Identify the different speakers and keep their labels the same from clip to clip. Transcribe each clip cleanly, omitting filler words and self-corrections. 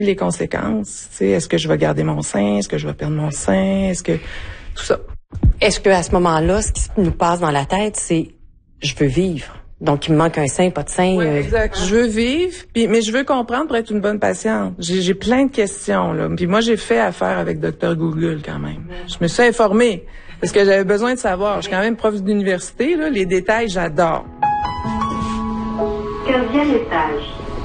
Speaker 1: Les conséquences, tu sais, est-ce que je vais garder mon sein, est-ce que je vais perdre mon sein, est-ce que tout ça.
Speaker 2: Est-ce que à ce moment-là, ce qui nous passe dans la tête, c'est je veux vivre. Donc il me manque un sein, pas de sein.
Speaker 1: Oui, exact. Je veux vivre, mais je veux comprendre pour être une bonne patiente. J'ai plein de questions là. Puis moi j'ai fait affaire avec Dr Google quand même. Je me suis informée parce que j'avais besoin de savoir. Je suis quand même prof d'université là, les détails j'adore.
Speaker 3: 15e étage.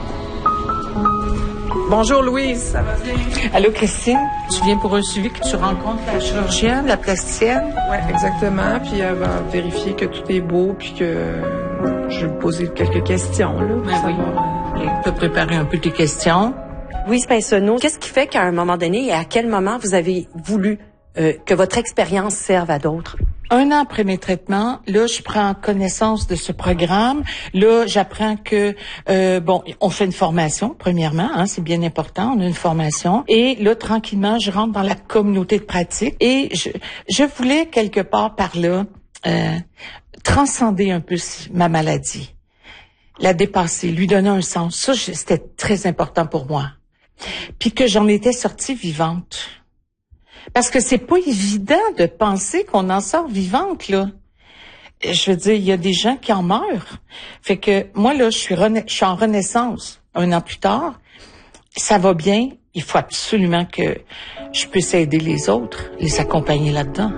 Speaker 1: Bonjour Louise, ça va bien?
Speaker 4: Allô Christine, tu viens pour un suivi que tu rencontres la chirurgienne, la plasticienne?
Speaker 1: Oui, exactement. Puis elle va vérifier que tout est beau, puis que je vais lui poser quelques questions là.
Speaker 4: Ben oui. Tu as préparé un peu tes questions.
Speaker 2: Louise Pinsonneau, qu'est-ce qui fait qu'à un moment donné et à quel moment vous avez voulu que votre expérience serve à d'autres?
Speaker 4: 1 an après mes traitements, là, je prends connaissance de ce programme. Là, j'apprends que, on fait une formation, premièrement, hein, c'est bien important, on a une formation. Et là, tranquillement, je rentre dans la communauté de pratique. Et je voulais, quelque part par là, transcender un peu ma maladie. La dépasser, lui donner un sens. Ça, c'était très important pour moi. Puis que j'en étais sortie vivante. Parce que c'est pas évident de penser qu'on en sort vivante, là. Je veux dire, il y a des gens qui en meurent. Fait que moi, là, je suis en renaissance 1 an plus tard. Ça va bien. Il faut absolument que je puisse aider les autres, les accompagner là-dedans.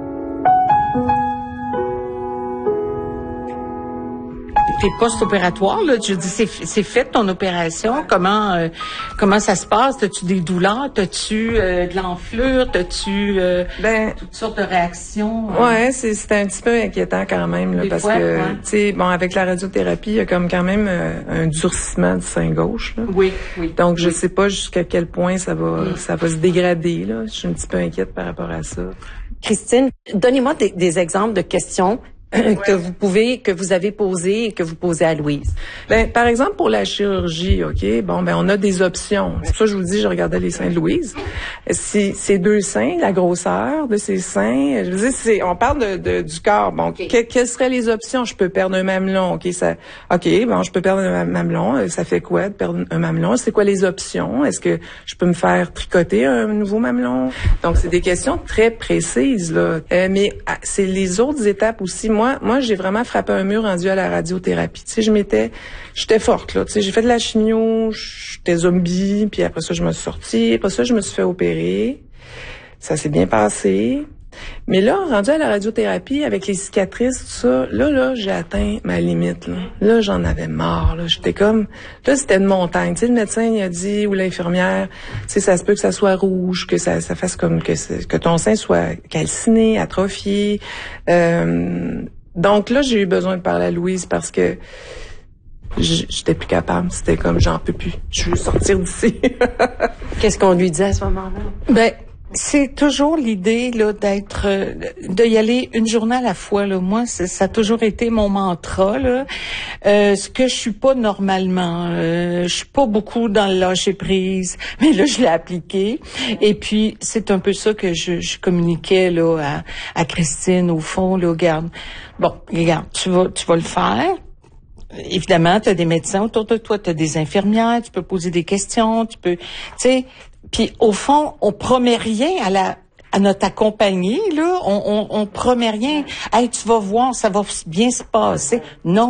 Speaker 4: T'es post-opératoire, là, je dis, c'est fait ton opération, comment ça se passe? T'as-tu des douleurs? T'as-tu de l'enflure? T'as-tu toutes sortes de réactions?
Speaker 1: Ouais, c'est un petit peu inquiétant quand même, là, parce que, tu sais, bon, avec la radiothérapie, il y a comme quand même un durcissement du sein gauche, là.
Speaker 4: Oui.
Speaker 1: Donc, je sais pas jusqu'à quel point ça va se dégrader, là. Je suis un petit peu inquiète par rapport à ça.
Speaker 2: Christine, donnez-moi des exemples de questions que vous avez posé et que vous posez à Louise.
Speaker 1: Par exemple, pour la chirurgie, OK, on a des options. C'est pour ça que je vous dis, je regardais les seins de Louise. Si ces 2 seins, la grosseur de ces seins, je veux dire, on parle du corps. Bon, quelles seraient les options? Je peux perdre un mamelon, je peux perdre un mamelon. Ça fait quoi de perdre un mamelon? C'est quoi les options? Est-ce que je peux me faire tricoter un nouveau mamelon? Donc, c'est des questions très précises, là. Mais c'est les autres étapes aussi. Moi, j'ai vraiment frappé un mur rendu à la radiothérapie. Tu sais, j'étais forte, là. Tu sais, j'ai fait de la chimio, j'étais zombie, puis après ça, je me suis sortie. Après ça, je me suis fait opérer. Ça s'est bien passé. Mais là, rendu à la radiothérapie, avec les cicatrices, tout ça, là, j'ai atteint ma limite, là. Là, j'en avais marre, là. J'étais comme, là, c'était une montagne. Tu sais, le médecin, il a dit, ou l'infirmière, tu sais, ça se peut que ça soit rouge, que ça fasse comme que ton sein soit calciné, atrophié. Donc là, j'ai eu besoin de parler à Louise parce que j'étais plus capable. C'était comme, j'en peux plus. Je veux sortir d'ici.
Speaker 2: Qu'est-ce qu'on lui dit à ce moment-là?
Speaker 4: C'est toujours l'idée là de y aller une journée à la fois là. Moi, ça a toujours été mon mantra là. Ce que je suis pas normalement, je suis pas beaucoup dans le lâcher prise, mais là je l'ai appliqué. Et puis c'est un peu ça que je communiquais là à Christine au fond là. Regarde, tu vas le faire. Évidemment, tu as des médecins autour de toi, tu as des infirmières, tu peux poser des questions, tu sais. Puis au fond, on promet rien à notre accompagné là. On promet rien. Hey, tu vas voir, ça va bien se passer. Non.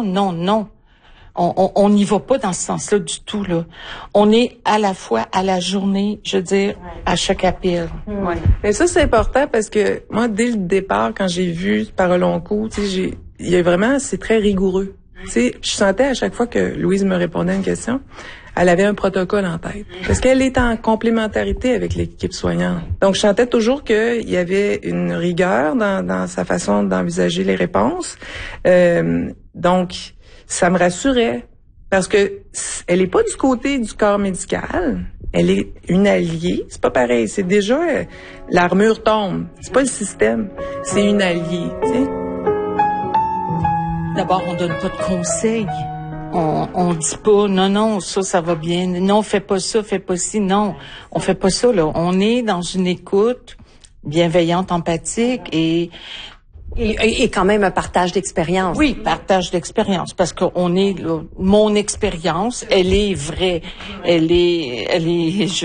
Speaker 4: On n'y va pas dans ce sens-là du tout là. On est à la fois à la journée, je veux dire, à chaque appel.
Speaker 1: Ouais. Mais ça c'est important parce que moi, dès le départ, quand j'ai vu par long coup, tu sais, il y a vraiment, c'est très rigoureux. Tu sais, je sentais à chaque fois que Louise me répondait à une question, elle avait un protocole en tête. Parce qu'elle est en complémentarité avec l'équipe soignante. Donc, je sentais toujours qu'il y avait une rigueur dans sa façon d'envisager les réponses. Donc, ça me rassurait. Parce que elle est pas du côté du corps médical. Elle est une alliée. C'est pas pareil. C'est déjà, l'armure tombe. C'est pas le système. C'est une alliée, tu sais.
Speaker 4: D'abord, on donne pas de conseils. On dit pas, non, ça va bien. Non, fais pas ça, fais pas ci. Non, on fait pas ça, là. On est dans une écoute bienveillante, empathique et
Speaker 2: quand même un partage d'expérience.
Speaker 4: Oui, partage d'expérience. Parce qu'on est, là, mon expérience, elle est vraie. Elle est,